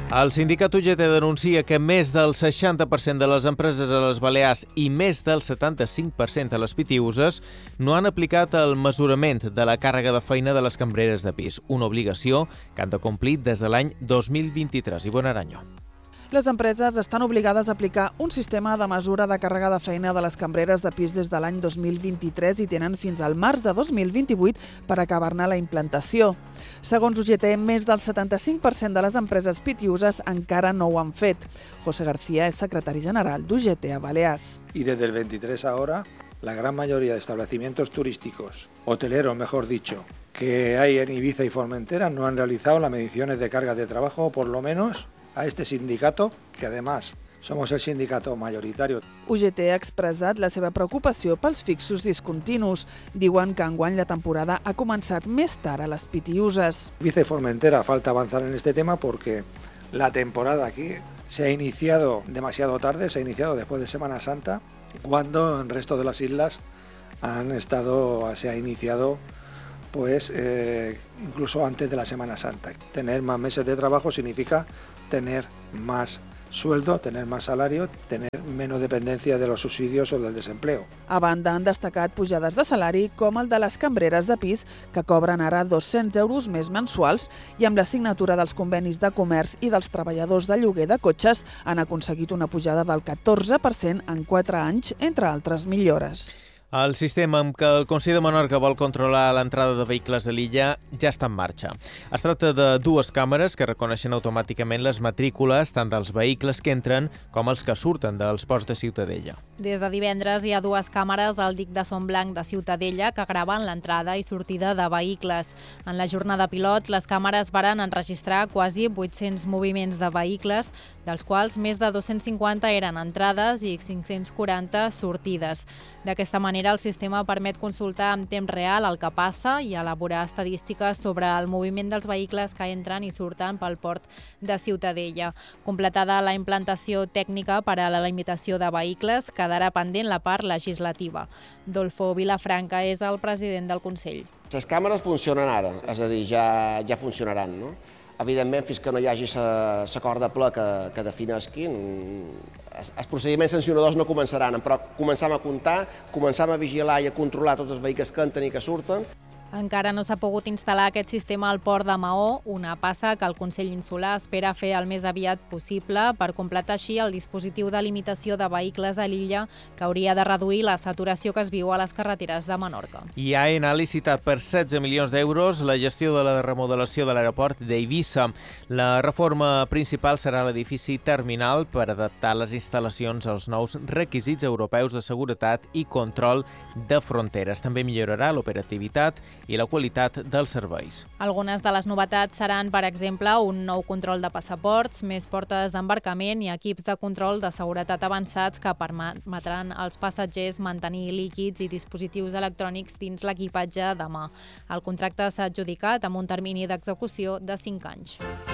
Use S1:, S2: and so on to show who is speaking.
S1: El sindicat UGT denuncia que més del 60% de les empreses a les Balears i més del 75% a les Pitiüses no han aplicat el mesurament de la càrrega de feina de les cambreres de pis, una obligació que han de complir des de l'any 2023. Ivonne Aranyo.
S2: Les empreses estan obligades a aplicar un sistema de mesura de càrrega de feina de les cambreres de pis des de l'any 2023 i tenen fins al març de 2028 per acabar-ne la implantació. Segons UGT, més del 75% de les empreses pitiüses encara no ho han fet. José García es secretari general d'UGT a Balears.
S3: Y desde el 23 ahora, la gran mayoría de establecimientos turísticos, hoteleros mejor dicho, que hay en Ibiza y Formentera no han realizado las mediciones de cargas de trabajo, por lo menos a este sindicato, que además somos el sindicato mayoritario.
S2: UGT ha expressat la seva preocupació pels fixos discontinus. Diuen que enguany la temporada ha començat més tard a les Pitiüses.
S3: Ibiza y Formentera falta avanzar en este tema porque la temporada aquí se ha iniciado demasiado tarde, se ha iniciado después de Semana Santa, cuando en el resto de las islas se ha iniciado pues incluso antes de la Semana Santa. Tener más meses de trabajo significa tener más sueldo, tener más salario, tener menos dependencia de los subsidios o del desempleo.
S2: A banda, han destacat pujades de salari com el de les cambreres de pis, que cobren ara 200 euros més mensuals, i amb la signatura dels convenis de comerç i dels treballadors de lloguer de cotxes han aconseguit una pujada del 14% en 4 anys, entre altres millores.
S1: El sistema amb què el Consell de Menorca vol controlar l'entrada de vehicles a l'illa ja està en marxa. Es tracta de dues càmeres que reconeixen automàticament les matrícules tant dels vehicles que entren com els que surten dels ports de Ciutadella.
S4: Des de divendres hi ha dues càmeres al dic de Son Blanc de Ciutadella que graven l'entrada i sortida de vehicles. En la jornada pilot, les càmeres varen enregistrar quasi 800 moviments de vehicles, dels quals més de 250 eren entrades i 540 sortides. D'aquesta manera, el sistema permet consultar en temps real el que passa i elaborar estadístiques sobre el moviment dels vehicles que entren i surten pel port de Ciutadella. Completada la implantació tècnica per a la limitació de vehicles, quedarà pendent la part legislativa. Dolfo Vilafranca és el president del Consell.
S5: Les càmeres funcionen ara, és a dir, ja funcionaran, no? Evidentment, fins que no hi hagi l'acord de ple que definisqui, els procediments sancionadors no començaran, però començam a comptar, començam a vigilar i a controlar tots els vehicles que entren i que surten.
S4: Encara no s'ha pogut instal·lar aquest sistema al port de Maó, una passa que el Consell Insular espera fer el més aviat possible per completar així el dispositiu de limitació de vehicles a l'illa que hauria de reduir la saturació que es viu a les carreteres de Menorca.
S1: I AENA ha licitat per 16 milions d'euros la gestió de la remodelació de l'aeroport d'Eivissa. La reforma principal serà l'edifici terminal per adaptar les instal·lacions als nous requisits europeus de seguretat i control de fronteres. També millorarà l'operativitat i la qualitat dels serveis.
S4: Algunes de les novetats seran, per exemple, un nou control de passaports, més portes d'embarcament i equips de control de seguretat avançats que permetran als passatgers mantenir líquids i dispositius electrònics dins l'equipatge de mà. El contracte s'ha adjudicat amb un termini d'execució de 5 anys.